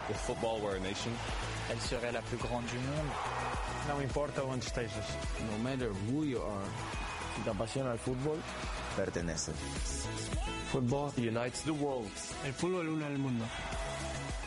If football were a nation, elle serait la plus grande du monde. Não importa onde estejas. No matter who you are, si te apasiona el fútbol, pertenece. football unites the world. El fútbol une al mundo.